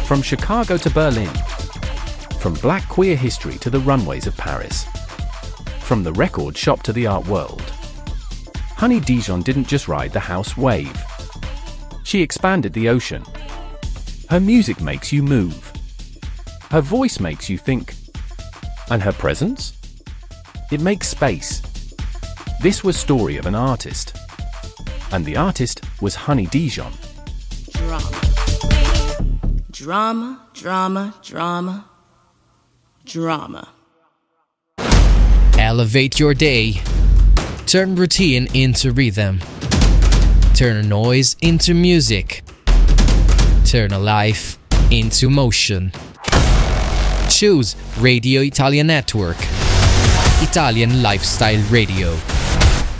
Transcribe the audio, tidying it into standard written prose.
From Chicago to Berlin. From Black queer history to the runways of Paris. From the record shop to the art world. Honey Dijon didn't just ride the house wave. She expanded the ocean. Her music makes you move. Her voice makes you think. And her presence? It makes space. This was story of an artist. And the artist was Honey Dijon. Drama. Drama, drama, drama, drama. Elevate your day. Turn routine into rhythm. Turn noise into music. Turn a life into motion. Choose Radio Italia Network. Italian Lifestyle Radio.